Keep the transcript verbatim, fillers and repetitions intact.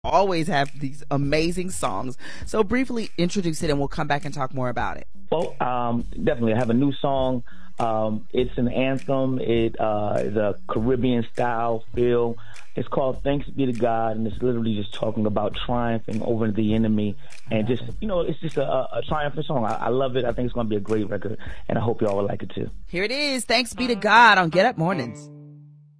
always have these amazing songs. So briefly introduce it and we'll come back and talk more about it. Well, um, definitely. I have a new song. Um, it's an anthem. It uh, is a Caribbean style feel. It's called Thanks Be to God, and it's literally just talking about triumphing over the enemy. And just, you know, it's just a, a triumphant song. I, I love it. I think it's going to be a great record, and I hope y'all will like it too. Here it is. Thanks Be to God on Get Up Mornings.